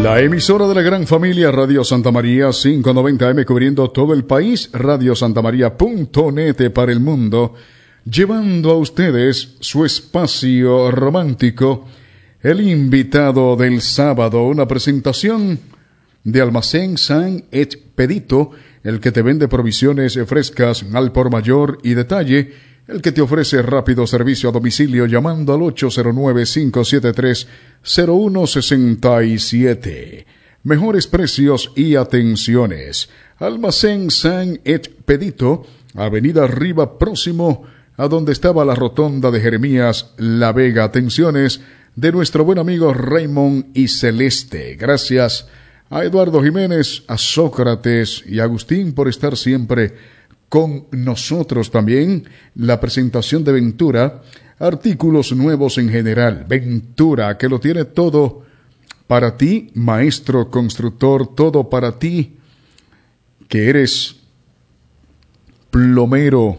La emisora de la gran familia Radio Santa María 590 AM cubriendo todo el país, radiosantamaria.net para el mundo, llevando a ustedes su espacio romántico, el invitado del sábado, una presentación de Almacén San Expedito, el que te vende provisiones frescas al por mayor y detalle, el que te ofrece rápido servicio a domicilio llamando al 809-573-0167. Mejores precios y atenciones. Almacén San Expedito, Avenida Arriba, próximo a donde estaba la rotonda de Jeremías La Vega. Atenciones de nuestro buen amigo Raymond y Celeste. Gracias a Eduardo Jiménez, a Sócrates y a Agustín por estar siempre con nosotros. También la presentación de Ventura, artículos nuevos en general. Ventura, que lo tiene todo para ti, maestro constructor, todo para ti, que eres plomero,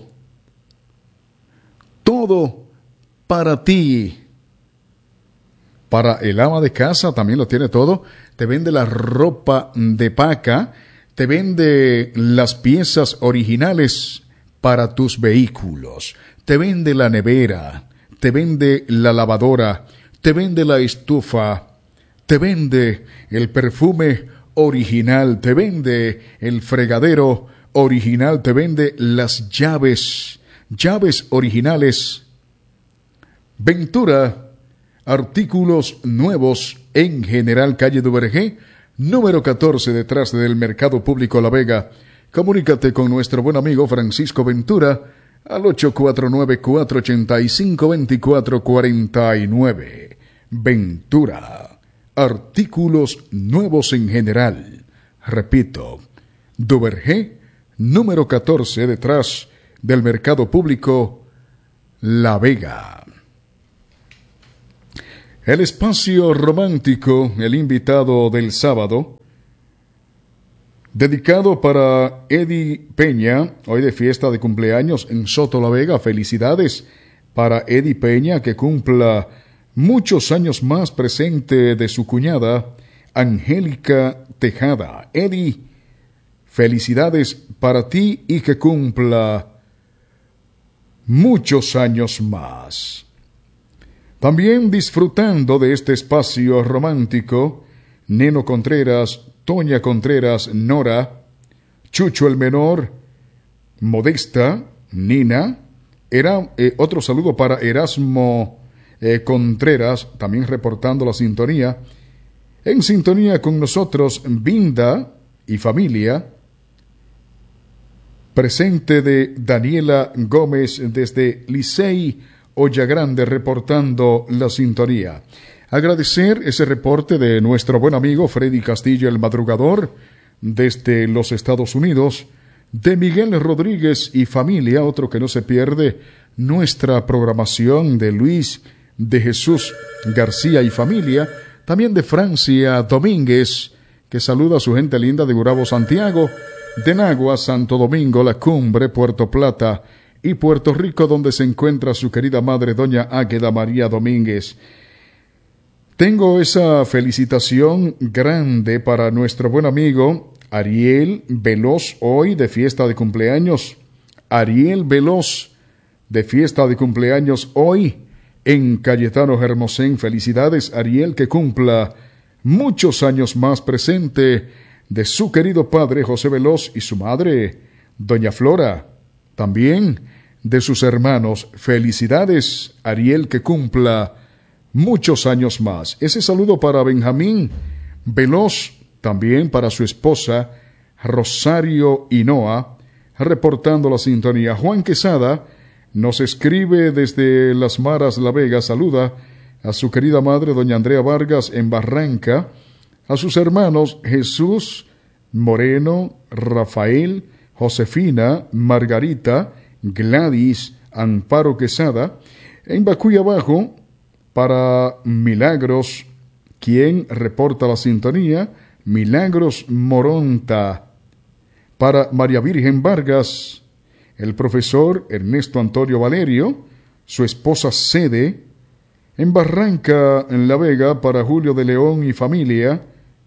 todo para ti. Para el ama de casa también lo tiene todo. Te vende la ropa de paca, te vende las piezas originales para tus vehículos, te vende la nevera, te vende la lavadora, te vende la estufa, te vende el perfume original, te vende el fregadero original, te vende las llaves originales. Ventura, artículos nuevos en general, calle Duvergé, número 14, detrás del Mercado Público La Vega. Comunícate con nuestro buen amigo Francisco Ventura al 849-485-2449. Ventura, artículos nuevos en general. Repito, Duvergé, número 14, detrás del Mercado Público La Vega. El espacio romántico, el invitado del sábado, dedicado para Eddie Peña, hoy de fiesta de cumpleaños en Soto La Vega. Felicidades para Eddie Peña, que cumpla muchos años más, presente de su cuñada, Angélica Tejada. Eddie, felicidades para ti y que cumpla muchos años más. También disfrutando de este espacio romántico, Neno Contreras, Toña Contreras, Nora, Chucho el Menor, Modesta, Nina, otro saludo para Erasmo Contreras, también reportando la sintonía. En sintonía con nosotros, Vinda y familia. Presente de Daniela Gómez desde Licey Olla Grande, reportando la sintonía. Agradecer ese reporte de nuestro buen amigo Freddy Castillo, el madrugador, desde los Estados Unidos, de Miguel Rodríguez y familia, otro que no se pierde nuestra programación, de Luis de Jesús García y familia, también de Francia Domínguez, que saluda a su gente linda de Gurabo, Santiago, de Nagua, Santo Domingo, La Cumbre, Puerto Plata y Puerto Rico, donde se encuentra su querida madre, doña Águeda María Domínguez. Tengo esa felicitación grande para nuestro buen amigo Ariel Veloz, hoy de fiesta de cumpleaños. Ariel Veloz, de fiesta de cumpleaños hoy en Cayetano Hermosén. Felicidades, Ariel, que cumpla muchos años más, presente de su querido padre José Veloz y su madre, doña Flora. También de sus hermanos. Felicidades, Ariel, que cumpla muchos años más. Ese saludo para Benjamín Veloz, también para su esposa Rosario Hinoa, reportando la sintonía. Juan Quesada nos escribe desde Las Maras, La Vega. Saluda a su querida madre, doña Andrea Vargas, en Barranca, a sus hermanos Jesús Moreno, Rafael, Josefina, Margarita, Gladys, Amparo Quesada, en Bacuy Abajo, para Milagros, quien reporta la sintonía, Milagros Moronta, para María Virgen Vargas, el profesor Ernesto Antonio Valerio, su esposa Sede, en Barranca, en La Vega, para Julio de León y familia,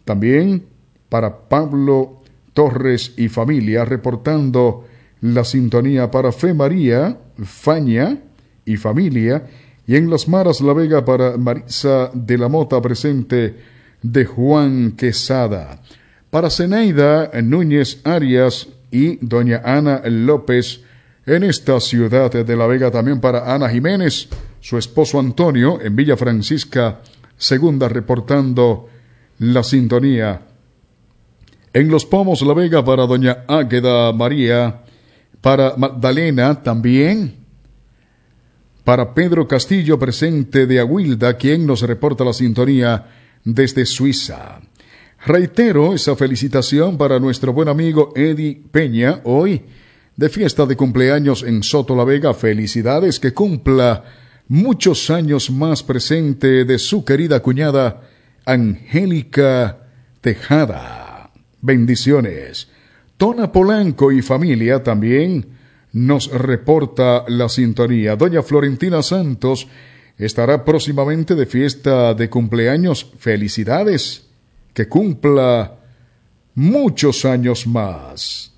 También para Pablo Torres y familia, reportando la sintonía para Fe María, Faña y familia, y en Las Maras La Vega para Marisa de la Mota, presente de Juan Quesada. Para Zenaida Núñez Arias y doña Ana López en esta ciudad de La Vega. También para Ana Jiménez, su esposo Antonio en Villa Francisca Segunda, reportando la sintonía. En Los Pomos La Vega para doña Águeda María, para Magdalena también, para Pedro Castillo, presente de Aguilda, quien nos reporta la sintonía desde Suiza. Reitero esa felicitación para nuestro buen amigo Eddie Peña, hoy de fiesta de cumpleaños en Soto La Vega. Felicidades, que cumpla muchos años más, presente de su querida cuñada Angélica Tejada. Bendiciones. Tona Polanco y familia también nos reporta la sintonía. Doña Florentina Santos estará próximamente de fiesta de cumpleaños. Felicidades, que cumpla muchos años más.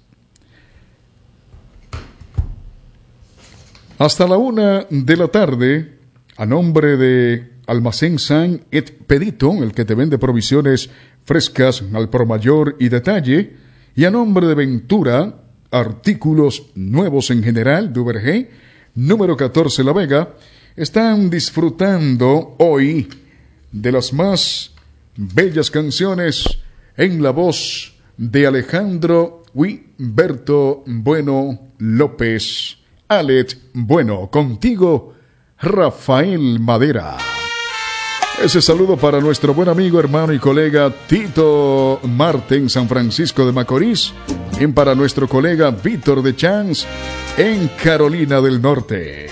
Hasta la 1:00 p.m, a nombre de Almacén San Expedito, el que te vende provisiones frescas al por mayor y detalle, y a nombre de Ventura, artículos nuevos en general, Duvergé, número 14 La Vega, están disfrutando hoy de las más bellas canciones en la voz de Alejandro Huiberto Bueno López. Alet Bueno, contigo, Rafael Madera. Ese saludo para nuestro buen amigo, hermano y colega Tito Marte en San Francisco de Macorís, y para nuestro colega Víctor de Chance en Carolina del Norte.